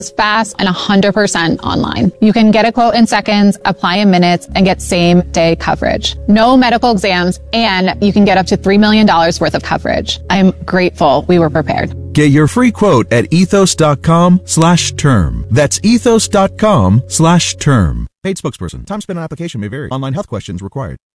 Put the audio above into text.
It's fast and 100% online. You can get a quote in seconds, apply in minutes, and get same-day coverage. No medical exams, and you can get up to $3 million worth of coverage. I'm grateful we were prepared. Get your free quote at ethos.com/term. That's ethos.com/term. Paid spokesperson. Time spent on application may vary. Online health questions required.